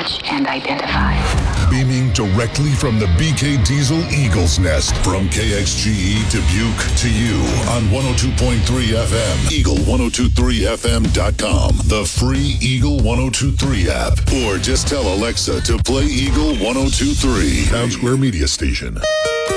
watch and identify. Beaming directly from the BK Diesel Eagle's Nest. From KXGE Dubuque to you on 102.3 FM. Eagle1023FM.com. The free Eagle 1023 app. Or just tell Alexa to play Eagle 1023. Town Square Media Station.